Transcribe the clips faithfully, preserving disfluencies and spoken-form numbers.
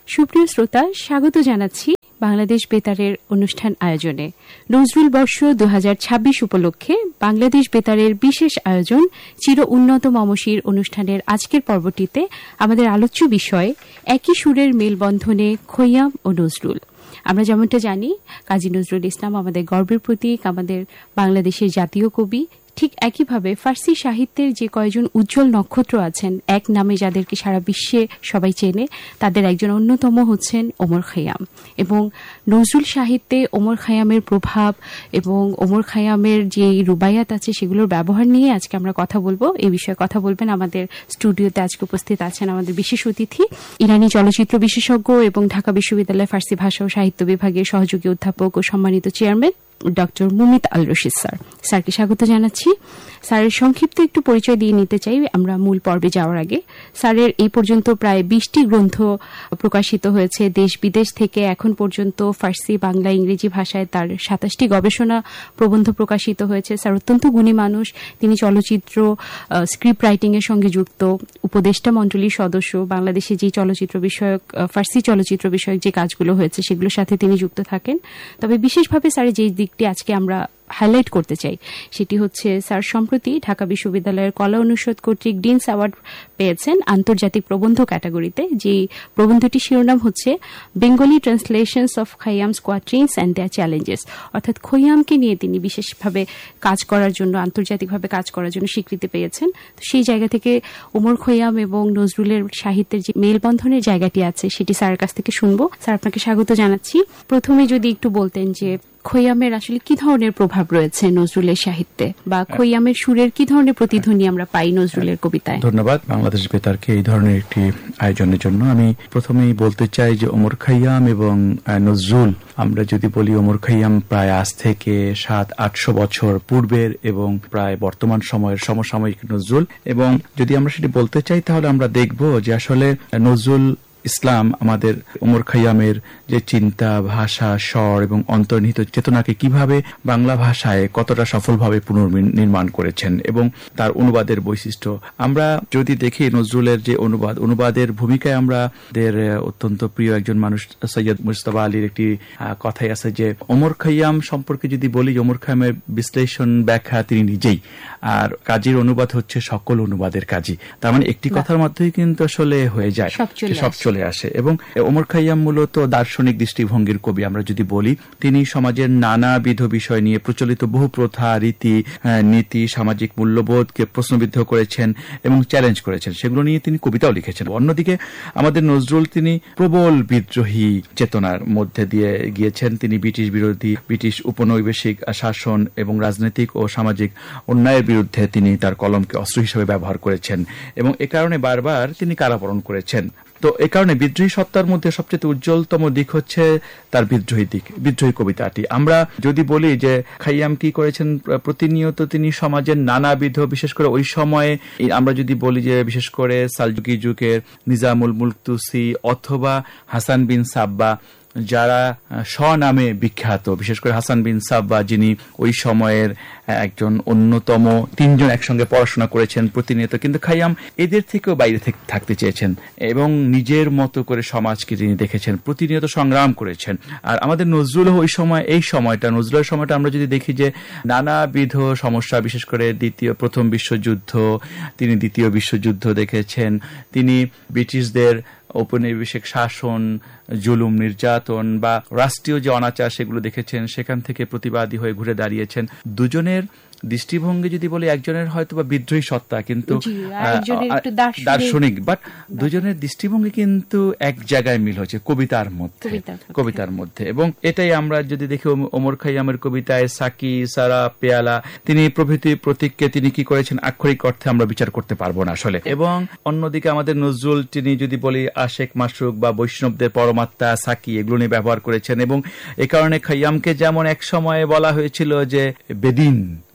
সুপ্রিয় শ্রোতা, স্বাগত জানাচ্ছি বাংলাদেশ বেতারের অনুষ্ঠান আয়োজনে। নজরুল বর্ষ দু হাজার ছাব্বিশ উপলক্ষে বাংলাদেশ বেতারের বিশেষ আয়োজন চির উন্নত মমশির অনুষ্ঠানের আজকের পর্বটিতে আমাদের আলোচ্য বিষয় একই সুরের মেলবন্ধনে খৈয়াম ও নজরুল। আমরা যেমনটা জানি, কাজী নজরুল ইসলাম আমাদের গর্বের প্রতীক, আমাদের বাংলাদেশের জাতীয় কবি। ঠিক একইভাবে ফার্সি সাহিত্যের যে কয়েকজন উজ্জ্বল নক্ষত্র আছেন, এক নামে যাদেরকে সারা বিশ্বে সবাই চেনে, তাদের একজন অন্যতম হচ্ছেন ওমর খৈয়াম। এবং নজরুল সাহিত্যে ওমর খৈয়ামের প্রভাব এবং ওমর খৈয়ামের যে রুবাইয়াত আছে সেগুলোর ব্যবহার নিয়ে আজকে আমরা কথা বলবো। এই বিষয়ে কথা বলবেন আমাদের স্টুডিওতে আজকে উপস্থিত আছেন আমাদের বিশেষ অতিথি, ইরানি চলচ্চিত্র বিশেষজ্ঞ এবং ঢাকা বিশ্ববিদ্যালয় ফার্সি ভাষা ও সাহিত্য বিভাগের সহযোগী অধ্যাপক ও সম্মানিত চেয়ারম্যান ডক্টর মুমিত আল রশিদ স্যার। স্যারকে স্বাগত জানাচ্ছি। স্যারের সংক্ষিপ্ত একটু পরিচয় দিয়ে নিতে চাই আমরা মূল পর্বে যাওয়ার আগে। স্যারের এই পর্যন্ত প্রায় বিশটি গ্রন্থ প্রকাশিত হয়েছে দেশ বিদেশ থেকে। এখন পর্যন্ত ফার্সি, বাংলা, ইংরেজি ভাষায় তার সাতাশটি গবেষণা প্রবন্ধ প্রকাশিত হয়েছে। স্যার অত্যন্ত গুণী মানুষ। তিনি চলচ্চিত্র স্ক্রিপ্ট রাইটিং এর সঙ্গে যুক্ত, উপদেষ্টা মণ্ডলীর সদস্য। বাংলাদেশে যে চলচ্চিত্র বিষয়ক, ফার্সি চলচ্চিত্র বিষয়ক যে কাজগুলো হয়েছে সেগুলোর সাথে তিনি যুক্ত থাকেন। তবে বিশেষভাবে স্যারের যে দিকটি আজকে আমরা হাইলাইট করতে চাই সেটি হচ্ছে, স্যার সম্প্রতি ঢাকা বিশ্ববিদ্যালয়ের কলা অনুষদ কর্তৃক ডিনস অ্যাওয়ার্ড পেয়েছেন আন্তর্জাতিক প্রবন্ধ ক্যাটাগরিতে। যে প্রবন্ধটির শিরোনাম হচ্ছে Bengali translations of খৈয়ামস quatrains and there challenges. অর্থাৎ খৈয়ামকে নিয়ে তিনি বিশেষভাবে কাজ করার জন্য, আন্তর্জাতিকভাবে কাজ করার জন্য স্বীকৃতি পেয়েছেন। তো সেই জায়গা থেকে ওমর খৈয়াম এবং নজরুলের সাহিত্যের যে মেলবন্ধনের জায়গাটি আছে সেটি স্যারের কাছ থেকে শুনবো। স্যার, আপনাকে স্বাগত জানাচ্ছি। প্রথমে যদি একটু বলতেন যে খৈয়ামের আসলে কি ধরনের প্রভাব রয়েছে নজরুলের সাহিত্যে, বা খৈয়ামের সুরের কি ধরনের প্রতিধ্বনি আমরা পাই নজরুলের কবিতায়? ধন্যবাদ বাংলাদেশ বেতারকে এই ধরনের একটি আয়োজনের জন্য। আমি প্রথমেই বলতে চাই যে ওমর খৈয়াম এবং নজরুল, আমরা যদি বলি ওমর খৈয়াম প্রায় আজ থেকে সাত আটশো বছর পূর্বের এবং প্রায় বর্তমান সময়ের সমসাময়িক নজরুল। এবং যদি আমরা সেটি বলতে চাই তাহলে আমরা দেখব যে আসলে নজরুল ইসলাম আমাদের ওমর খৈয়ামের যে চিন্তা, ভাষা, স্বর এবং অন্তর্নিহিত চেতনাকে কিভাবে বাংলা ভাষায় কতটা সফলভাবে পুনর্নির্মাণ করেছেন এবং তার অনুবাদের বৈশিষ্ট্য আমরা যদি দেখি, নজরুলের যে অনুবাদ, অনুবাদের ভূমিকায় আমাদের অত্যন্ত প্রিয় একজন মানুষ সৈয়দ মুজতবা আলীর একটি কথাই আছে যে ওমর খৈয়াম সম্পর্কে যদি বলি, ওমর খৈয়ামের বিশ্লেষণ ব্যাখ্যা তিনি নিজেই, আর কাজীর অনুবাদ হচ্ছে সকল অনুবাদের কাজী। তার মানে একটি কথার মধ্যেই কিন্তু আসলে হয়ে যায়, সব চলে আসে। এবং ওমর খৈয়াম মূলত দার্শনিক দৃষ্টিভঙ্গির কবি। আমরা যদি বলি, তিনি সমাজের নানাবিধ বিষয় নিয়ে প্রচলিত বহু প্রথা, রীতি নীতি, সামাজিক মূল্যবোধকে প্রশ্নবিদ্ধ করেছেন এবং চ্যালেঞ্জ করেছেন। সেগুলো নিয়ে তিনি কবিতাও লিখেছেন। অন্যদিকে আমাদের নজরুল, তিনি প্রবল বিদ্রোহী চেতনার মধ্যে দিয়ে গিয়েছেন। তিনি ব্রিটিশ বিরোধী, ব্রিটিশ উপনিবেশিক শাসন এবং রাজনৈতিক ও সামাজিক অন্যায়ের বিরুদ্ধে তিনি তার কলমকে অস্ত্র হিসেবে ব্যবহার করেছেন এবং এ কারণে বারবার তিনি কারাবরণ করেছেন। তো এ কারণে বিদ্রোহী সত্তার মধ্যে সবচেয়ে উজ্জ্বলতম দিক হচ্ছে তার বিদ্রোহী দিক, বিদ্রোহী কবিতাটি। আমরা যদি বলি যে খৈয়াম কি করেছেন, প্রতিনিয়ত তিনি সমাজের নানাবিধ, বিশেষ করে ওই সময়ে আমরা যদি বলি যে বিশেষ করে সালজুকি যুগের নিজামুল মুলক তুসি অথবা হাসান বিন সাব্বা, যারা স্বনামে বিখ্যাত, বিশেষ করে হাসান বিন সাব্বা, যিনি ওই সময়ের একজন অন্যতম, তিনজন একসঙ্গে পড়াশোনা করেছেন প্রতিনিয়ত, কিন্তু খৈয়াম এদের থেকেও বাইরে থাকতে চেয়েছেন এবং নিজের মতো করে সমাজকে তিনি দেখেছেন, প্রতিনিয়ত সংগ্রাম করেছেন। আর আমাদের নজরুল ওই সময়, এই সময়টা, নজরুলের সময়টা আমরা যদি দেখি যে নানাবিধ সমস্যা, বিশেষ করে দ্বিতীয় প্রথম বিশ্বযুদ্ধ, তিনি দ্বিতীয় বিশ্বযুদ্ধ দেখেছেন, তিনি ব্রিটিশদের ঔপনিবেশিক শাসন, জুলুম, নির্যাতন বা রাষ্ট্রীয় যে অনাচার সেগুলো দেখেছেন, সেখান থেকে প্রতিবাদী হয়ে ঘুরে দাঁড়িয়েছেন। দুজনের দৃষ্টিভঙ্গি যদি বলি, একজনের হয়তো বা বিদ্রোহী সত্তা কিন্তু দার্শনিক, বাট দুজনের দৃষ্টিভঙ্গি কিন্তু এক জায়গায় মিল হচ্ছে কবিতার মধ্যে, কবিতার মধ্যে। এবং এটাই আমরা যদি দেখি ওমর খৈয়ামের কবিতায় সাকি, সারা, পেয়ালা, তিনি প্রভৃতি প্রতীককে তিনি কি করেছেন আক্ষরিক অর্থে আমরা বিচার করতে পারবো না আসলে। এবং অন্যদিকে আমাদের নজরুল, তিনি যদি বলি আশেক, মাসুক বা বৈষ্ণবদের পরমাত্মা, সাকি, এগুলো নিয়ে ব্যবহার করেছেন। এবং এ কারণে খৈয়ামকে যেমন এক সময়ে বলা হয়েছিল যে বেদিন,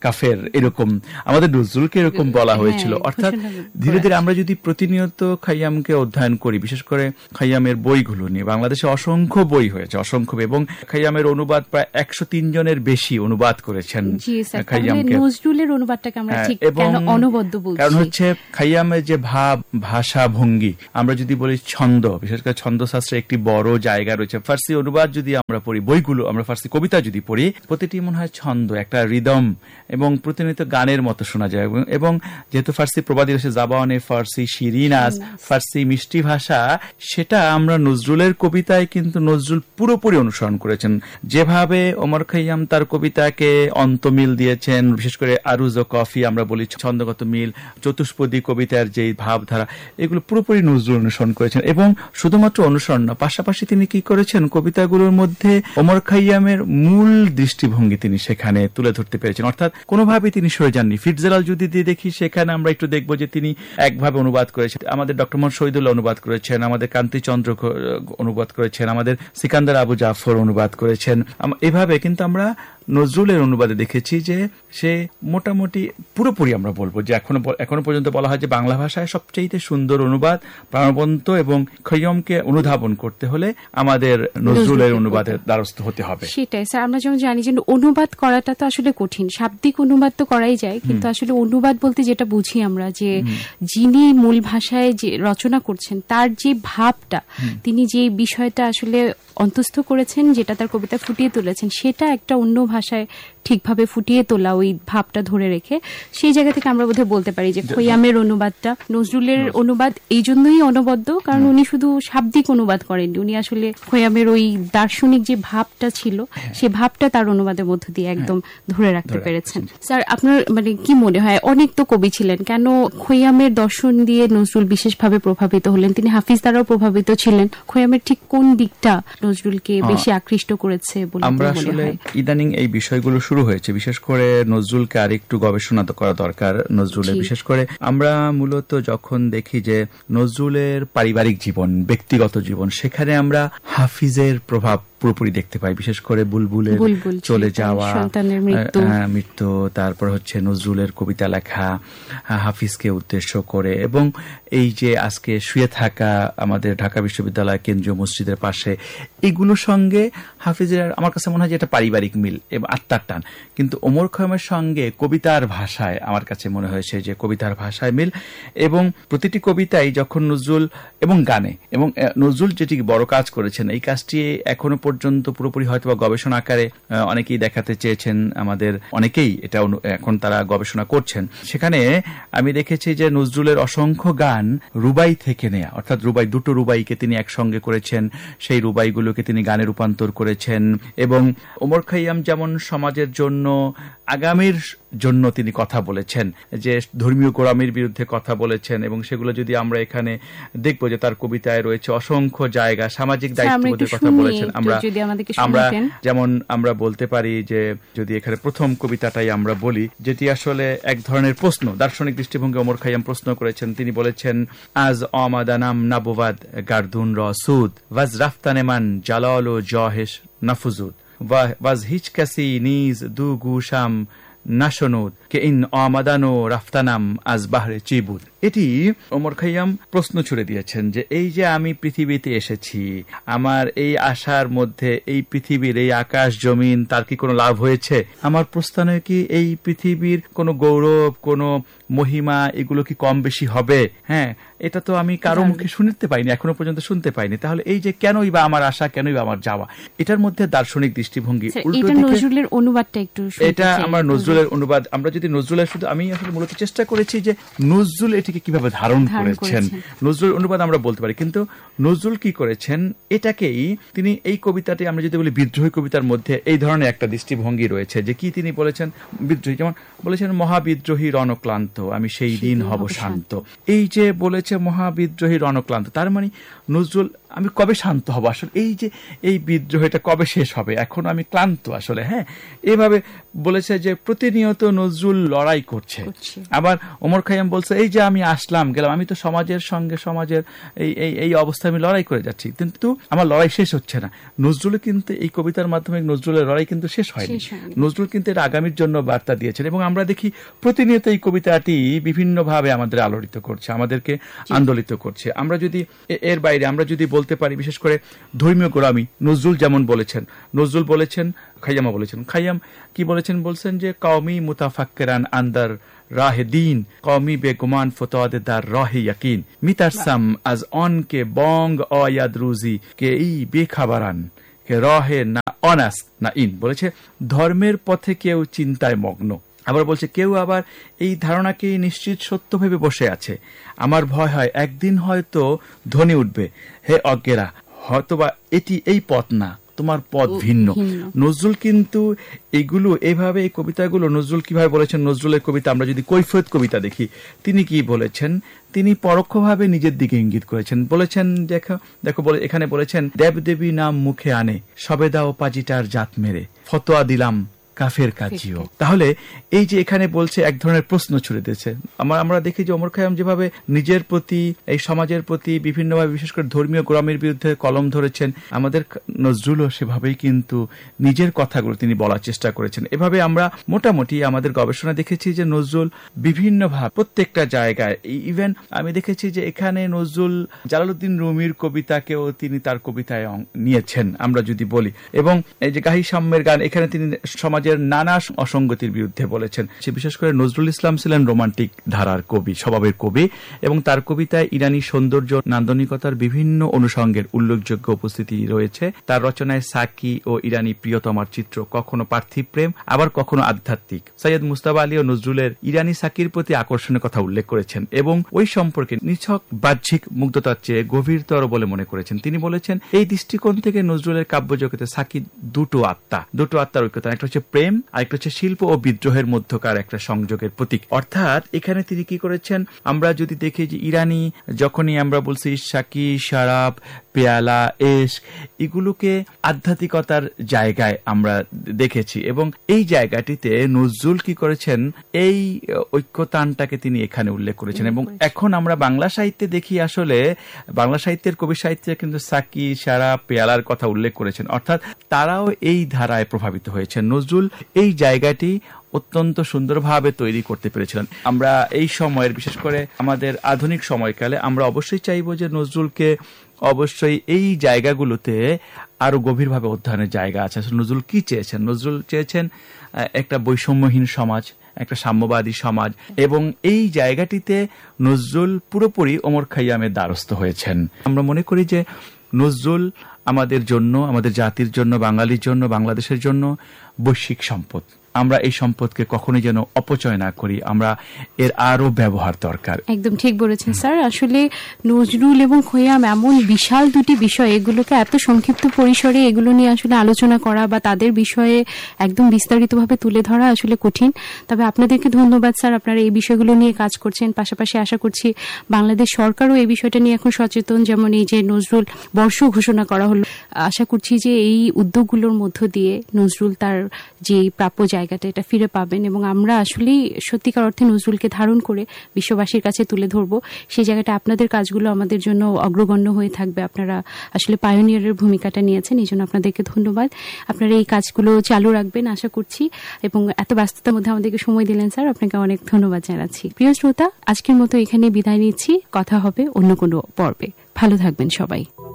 কাফের, এরকম আমাদের নজরুলকে এরকম বলা হয়েছিল। অর্থাৎ ধীরে ধীরে আমরা যদি প্রতিনিয়ত খাইয়ামকে অধ্যয়ন করি, বিশেষ করে খাইয়ামের বইগুলো নিয়ে, বাংলাদেশে অসংখ্য বই হয়েছে, অসংখ্য, এবং খাইয়ামের অনুবাদ প্রায় একশো তিন জনের বেশি অনুবাদ করেছেন খাইয়ামকে। নজরুলের অনুবাদটাকে আমরা ঠিক কেন অনবদ্য বলছি? কারণ হচ্ছে খাইয়ামের যে ভাব, ভাষা, ভঙ্গি, আমরা যদি বলি ছন্দ, বিশেষ করে ছন্দশাস্ত্রে একটি বড় জায়গা রয়েছে। ফার্সি অনুবাদ যদি আমরা পড়ি, বইগুলো আমরা ফার্সি কবিতা যদি পড়ি, প্রতিটি মনে হয় ছন্দ, একটা রিদম, এবং প্রতিনিয়ত গানের মতো শোনা যায়। এবং যেহেতু ফার্সি প্রবাদী রয়েছে, জাবানে ফার্সি শিরিনাস, ফার্সি মিষ্টি ভাষা, সেটা আমরা নজরুলের কবিতায় কিন্তু নজরুল পুরোপুরি অনুসরণ করেছেন। যেভাবে ওমর খাইয়াম তার কবিতাকে অন্তমিল দিয়েছেন, বিশেষ করে আরুজ ও কফি আমরা বলি ছন্দগত মিল, চতুষ্পদী কবিতার যে ভাবধারা, এগুলো পুরোপুরি নজরুল অনুসরণ করেছেন। এবং শুধুমাত্র অনুসরণ না, পাশাপাশি তিনি কি করেছেন, কবিতাগুলোর মধ্যে ওমর খাইয়ামের মূল দৃষ্টিভঙ্গি তিনি সেখানে তুলে ধরতে পেরেছেন। অর্থাৎ কোনোভাবে তিনি সরে যাননি। ফিটজেরাল যদি দিয়ে দেখি, সেখানে আমরা একটু দেখবো যে তিনি একভাবে অনুবাদ করেছেন, আমাদের ডক্টর মোহাম্মদ শহীদুল্লাহ অনুবাদ করেছেন, আমাদের কান্তিচন্দ্র অনুবাদ করেছেন, আমাদের সিকান্দার আবু জাফর অনুবাদ করেছেন। এভাবে কিন্তু আমরা নজরুলের অনুবাদে দেখেছি যে সে মোটামুটি পুরোপুরি আমরা বলবো যে এখনো এখনো পর্যন্ত বলা হয় যে বাংলা ভাষায় সবচেয়ে সুন্দর অনুবাদ, প্রাণবন্ত, এবং খৈয়মকে অনুধাবন করতে হলে আমাদের নজরুলের অনুবাদের দ্বারস্থ হতে হবে। সেটাই স্যার, আমরা যেমন জানি যে অনুবাদ করাটা তো আসলে কঠিন, শাব্দিক অনুবাদ তো করাই যায়, কিন্তু আসলে অনুবাদ বলতে যেটা বুঝি আমরা, যে যিনি মূল ভাষায় যে রচনা করছেন তার যে ভাবটা, তিনি যে বিষয়টা আসলে অন্তস্থ করেছেন, যেটা তার কবিতা ফুটিয়ে তুলেছেন, সেটা একটা অন্য ভাষায় ঠিকভাবে ফুটিয়ে তোলা, ওই ভাবটা ধরে রেখে, সেই জায়গা থেকে আমরা বোধহয় বলতে পারি যে খৈয়ামের অনুবাদটা, নজরুলের অনুবাদ এই জন্যই অনবদ্য, কারণ উনি শুধু শাব্দিক অনুবাদ করেননি, উনি আসলে খৈয়ামের ওই দার্শনিক যে ভাবটা ছিল, সে ভাবটা তার অনুবাদের মধ্য দিয়ে একদম ধরে রাখতে পেরেছেন। স্যার, আপনার মানে কি মনে হয়, অনেক তো কবি ছিলেন, কেন খৈয়ামের দর্শন দিয়ে নজরুল বিশেষভাবে প্রভাবিত হলেন? তিনি হাফিজ দ্বারাও প্রভাবিত ছিলেন, খৈয়ামের ঠিক কোন দিকটা নজরুলকে বেশি আকৃষ্ট করেছে বলে আমরা আসলে ইদানিং এই বিষয়গুলো শুরু হয়েছে, বিশেষ করে নজরুলকে আরেকটু গবেষণা করা দরকার নজরুলের। বিশেষ করে আমরা মূলত যখন দেখি যে নজরুলের পারিবারিক জীবন, ব্যক্তিগত জীবন, সেখানে আমরা হাফিজের প্রভাব পুরোপুরি দেখতে পাই। বিশেষ করে বুলবুলের চলে যাওয়া, মৃত্যু, তারপর হচ্ছে নজরুলের কবিতা লেখা হাফিজকে উদ্দেশ্য করে, এবং এই যে আজকে শুয়ে থাকা আমাদের ঢাকা বিশ্ববিদ্যালয় কেন্দ্রীয় মসজিদের পাশে, এগুলোর সঙ্গে হাফিজের আমার কাছে মনে হয় যে এটা পারিবারিক মিল এবং আত্মার টান। কিন্তু ওমর খৈয়ামের সঙ্গে কবিতার ভাষায় আমার কাছে মনে হয়েছে যে কবিতার ভাষায় মিল, এবং প্রতিটি কবিতাই যখন নজরুল এবং গানে, এবং নজরুল যেটি বড় কাজ করেছেন, এই কাজটি এখনো পর্যন্ত পুরোপুরি হয়তো বা গবেষণা আকারে অনেকেই দেখাতে চেয়েছেন, আমাদের অনেকেই এটা এখন তারা গবেষণা করছেন। সেখানে আমি দেখেছি যে নজরুলের অসংখ্য গান রুবাই থেকে নেয়া, অর্থাৎ রুবাই, দুটো রুবাইকে তিনি একসঙ্গে করেছেন, সেই রুবাইগুলোকে তিনি গানে রূপান্তর করেছেন। এবং ওমর খৈয়াম যেমন সমাজের জন্য, আগামীর জন্য তিনি কথা বলেছেন, যে ধর্মীয় গোড়ামির বিরুদ্ধে কথা বলেছেন, এবং সেগুলো যদি আমরা এখানে দেখবো যে তার কবিতায় রয়েছে অসংখ্য জায়গা, সামাজিক দায়িত্ববোধের কথা বলেছেন। আমরা আমরা যেমন আমরা বলতে পারি যে যদি এখানে প্রথম কবিতাটাই আমরা বলি, যেটি আসলে এক ধরনের প্রশ্ন, দার্শনিক দৃষ্টিভঙ্গি ওমর খৈয়াম প্রশ্ন করেছেন। তিনি বলেছেন, আজ অমাদানাম নাবুবাদ গার্দুন রসুদ ওয়াজ রাফতানেমান জালাল ও জহেশ নাফুজুদ ওয়াজ হিচকাসি নিজ দু গুশাম নাশনুদ কে ইন আমাদানো রাফতানাম আজ বাহরে চিবুদ। এটি ওমর খৈয়াম প্রশ্ন ছুড়ে দিয়েছেন যে এই যে আমি পৃথিবীতে এসেছি, আমার এই আশার মধ্যে এই পৃথিবীর এই আকাশ জমিন তার কি কোনো লাভ হয়েছে? আমার প্রস্থানে কি এই পৃথিবীর কোনো গৌরব, কোনো মহিমা, এগুলো কি কম বেশি হবে? হ্যাঁ, এটা তো আমি কারো মুখে শুনতে পাইনি, এখনো পর্যন্ত শুনতে পাইনি। তাহলে এই যে কেনই বা আমার আশা, কেনই বা আমার যাওয়া, এটার মধ্যে দার্শনিক দৃষ্টিভঙ্গি। নজরুলের অনুবাদটা একটু, এটা আমার নজরুলের অনুবাদ। আমরা যদি নজরুলের শুধু, আমি আসলে মূলত চেষ্টা করেছি যে নজরুল এটিকে কিভাবে ধারণ করেছেন, নজরুল অনুবাদ আমরা বলতে পারি, কিন্তু নজরুল কি করেছেন এটাকেই তিনি, এই কবিতাটি আমরা যদি বলি বিদ্রোহী কবিতার মধ্যে এই ধরনের একটা দৃষ্টিভঙ্গি রয়েছে, যে কি তিনি বলেছেন বিদ্রোহী, যেমন বলেছেন মহাবিদ্রোহী রণক্লান্ত আমি সেই দিন হব শান্ত। এই যে বলেছে মহাবিদ্রোহী রণক্লান্ত, তার মানে নজরুল আমি কবে শান্ত হব, আসলে এই যে এই বিদ্রোহটা কবে শেষ হবে, এখন আমি ক্লান্ত আসলে। হ্যাঁ, এভাবে বলেছে যে প্রতিনিয়ত নজরুল লড়াই করছে। আবার ওমর খাইয়াম বলছে এই যে আমি আসলাম গেলাম, আমি তো সমাজের সঙ্গে সমাজের এই এই এই অবস্থায় আমি লড়াই করে যাচ্ছি, কিন্তু আমার লড়াই শেষ হচ্ছে না। নজরুল কিন্তু এই কবিতার মাধ্যমে নজরুলের লড়াই কিন্তু শেষ হয়নি। নজরুল কিন্তু এটা আগামীর জন্য বার্তা দিয়েছেন, এবং আমরা দেখি প্রতিনিয়ত এই কবিতাটি বিভিন্নভাবে আমাদের আলোড়িত করছে, আমাদেরকে আন্দোলিত করছে। আমরা যদি এর বাইরে আমরা যদি বলতে পারি, বিশেষ করে ধর্মীয় গোলামি, নজরুল যেমন বলেছেন, নজরুল বলেছেন, খাইয়ামা বলেছেন। খাইয়াম কি বলেছেন? বলছেন যে কওমি মুতাফাক্কিরান আন্দার রাহে দিন, কওমি বেগুমান ফতোয়াদে দার রাহে ইয়াকিন, মিতারসাম আজ অন কে বং অয়াদ রুজি কে ই বেখাবারান কে রাহে না অনাস না ইন। বলেছে ধর্মের পথে কেউ চিন্তায় মগ্ন, আবার বলছে কেউ আবার এই ধারণাকে নিশ্চিত সত্য ভেবে বসে আছে। আমার ভয় হয় একদিন হয়তো ধ্বনি উঠবে, হে অজ্ঞেরা, হয়তোবা এটি এই পথ না, তোমার পথ ভিন্ন। নজরুল কিন্তু এইগুলো এইভাবে, এই কবিতাগুলো নজরুল কিভাবে বলেছেন, নজরুলের কবিতা আমরা যদি কৈফিয়ত কবিতা দেখি, তিনি কি বলেছেন, তিনি পরোক্ষভাবে নিজের দিকে ইঙ্গিত করেছেন। বলেছেন দেখো দেখো এখানে বলেছেন দেবদেবী নাম মুখে আনে, সবেদা ও পাজিটার জাত মেরে, ফতোয়া দিলাম কাফের কাজিও। তাহলে এই যে এখানে বলছে এক ধরনের প্রশ্ন ছুড়ে দিয়েছে। আমরা আমরা দেখি যে ওমর খাইয়াম যেভাবে নিজের প্রতি, এই সমাজের প্রতি বিভিন্নভাবে, বিশেষ করে ধর্মীয় গোলামির বিরুদ্ধে কলম ধরেছেন, আমাদের নজরুলও সেভাবেই কিন্তু নিজের কথাগুলো তিনি বলার চেষ্টা করেছেন। এভাবে আমরা মোটামুটি আমাদের গবেষণা দেখেছি যে নজরুল বিভিন্নভাবে প্রত্যেকটা জায়গায়, ইভেন আমি দেখেছি যে এখানে নজরুল জালালউদ্দিন রুমির কবিতাকেও তিনি তার কবিতায় নিয়েছেন আমরা যদি বলি, এবং এই যে গাহি সাম্যের গান, এখানে তিনি সমাজ নানা অসঙ্গতির বিরুদ্ধে বলেছেন। সে বিশেষ করে নজরুল ইসলাম ছিলেন রোমান্টিক ধারার কবি, স্বভাবের কবি, এবং তার কবিতায় ইরানি সৌন্দর্য, নান্দনিকতার বিভিন্ন অনুষঙ্গের উল্লেখযোগ্য উপস্থিতি রয়েছে। তার রচনায় সাকি ও ইরানি প্রিয়তমার চিত্র কখনো পার্থিব প্রেম, আবার কখনো আধ্যাত্মিক। সৈয়দ মুস্তাফা আলী ও নজরুলের ইরানি সাকির প্রতি আকর্ষণের কথা উল্লেখ করেছেন, এবং ওই সম্পর্কে নিছক বাহ্যিক মুগ্ধতার চেয়ে গভীরতর বলে মনে করেছেন। তিনি বলেছেন এই দৃষ্টিকোণ থেকে নজরুলের কাব্যজগতে সাকি দুটো আত্মা, দুটো আত্মার ঐক্যতা, একটা হচ্ছে প্রেম, আরেকটা হচ্ছে শিল্প ও বিদ্রোহের মধ্যকার একটা সংযোগের প্রতীক। অর্থাৎ এখানে তিনি কি করেছেন, আমরা যদি দেখি যে ইরানি, যখনই আমরা বলছি সাকি, শারাব, পেয়ালা, এশ, এগুলোকে আধ্যাত্মিকতার জায়গায় আমরা দেখেছি, এবং এই জায়গাটিতে নজরুল কি করেছেন, এই ঐক্যতানটাকে তিনি এখানে উল্লেখ করেছেন। এবং এখন আমরা বাংলা সাহিত্যে দেখি, আসলে বাংলা সাহিত্যের কবি সাহিত্যে কিন্তু সাকি, শারাব, পেয়ালার কথা উল্লেখ করেছেন, অর্থাৎ তারাও এই ধারায় প্রভাবিত হয়েছেন। নজরুল এই জায়গাটি অত্যন্ত সুন্দরভাবে তৈরি করতে পেরেছিলেন। আমরা এই সময়ের, বিশেষ করে আমাদের আধুনিক সময়কালে, আমরা অবশ্যই চাইব যে নজরুলকে অবশ্যই এই জায়গাগুলোতে আরো গভীরভাবে অধ্যয়নের জায়গা আছে। নজরুল কি চেয়েছেন? নজরুল চেয়েছেন একটা বৈষম্যহীন সমাজ, একটা সাম্যবাদী সমাজ, এবং এই জায়গাটিতে নজরুল পুরোপুরি ওমর খাইয়ামের দ্বারস্থ হয়েছেন। আমরা মনে করি যে নজরুল আমাদের জন্য, আমাদের জাতির জন্য, বাঙালির জন্য, বাংলাদেশের জন্য বৈশ্বিক সম্পদ। আমরা এই সম্পদকে কখনোই যেন অপচয় না করি, আমরা এর আরো ব্যবহার দরকার। একদম ঠিক বলেছেন স্যার। আসলে নজরুল এবং খৈয়াম এমন বিশাল দুটি বিষয়, এগুলোকে এত সংক্ষিপ্ত পরিসরে এগুলো নিয়ে আসলে আলোচনা করা বা তাদের বিষয়ে একদম বিস্তারিতভাবে তুলে ধরা আসলে কঠিন। তবে আপনাদেরকে ধন্যবাদ স্যার, আপনারা এই বিষয়গুলো নিয়ে কাজ করছেন। পাশাপাশি আশা করছি বাংলাদেশ সরকারও এই বিষয়টা নিয়ে এখন সচেতন। যেমন এই যে নজরুল বর্ষ ঘোষণা করা হলো, আশা করছি যে এই উদ্যোগগুলোর মধ্য দিয়ে নজরুল তার যে প্রাপ্য জায়গাটা এটা ফিরে পাবেন, এবং আমরা আসলেই সত্যিকার অর্থে নজরুলকে ধারণ করে বিশ্ববাসীর কাছে তুলে ধরবো। সেই জায়গাটা আপনাদের কাজগুলো আমাদের জন্য অগ্রগণ্য হয়ে থাকবে। আপনারা আসলে পায়োনিয়ারের ভূমিকাটা নিয়েছেন, এই জন্য আপনাদেরকে ধন্যবাদ। আপনারা এই কাজগুলো চালু রাখবেন আশা করছি, এবং এত ব্যস্ততার মধ্যে আমাদেরকে সময় দিলেন স্যার, আপনাকে অনেক ধন্যবাদ জানাচ্ছি। প্রিয় শ্রোতা, আজকের মতো এখানে বিদায় নিচ্ছি। কথা হবে অন্য কোনো পর্বে। ভালো থাকবেন সবাই।